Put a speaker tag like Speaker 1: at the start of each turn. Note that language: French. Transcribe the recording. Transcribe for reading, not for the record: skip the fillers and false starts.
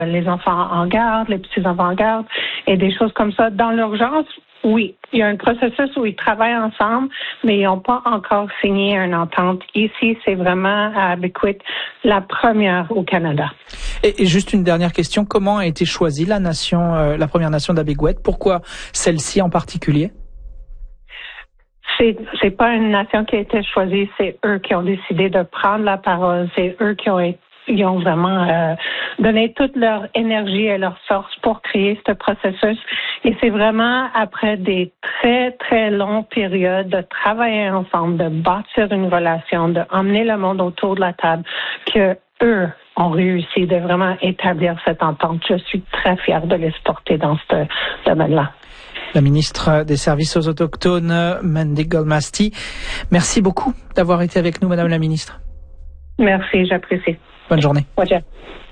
Speaker 1: les enfants en garde, les petits-enfants en garde et des choses comme ça. Dans l'urgence, oui, il y a un processus où ils travaillent ensemble, mais ils n'ont pas encore signé une entente. Ici, c'est vraiment à Abequit la première au Canada.
Speaker 2: Et juste une dernière question, comment a été choisie la Première Nation d'Abequit? Pourquoi celle-ci en particulier?
Speaker 1: C'est pas une nation qui a été choisie, c'est eux qui ont décidé de prendre la parole, c'est eux qui ont vraiment donné toute leur énergie et leur force pour créer ce processus. Et c'est vraiment après des très, très longues périodes de travailler ensemble, de bâtir une relation, de emmener le monde autour de la table, que eux ont réussi de vraiment établir cette entente. Je suis très fière de les supporter dans ce domaine-là.
Speaker 2: La ministre des Services aux Autochtones, Mandy Goldmasty. Merci beaucoup d'avoir été avec nous, Madame la ministre.
Speaker 1: Merci, j'apprécie.
Speaker 2: Bonne journée.
Speaker 1: Okay.